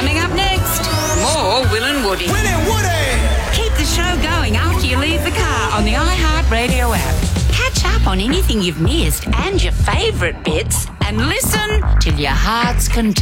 Coming up next, more Will and Woody. Will and Woody! Keep the show going after you leave the car on the iHeartRadio app. Catch up on anything you've missed and your favourite bits and listen till your heart's content.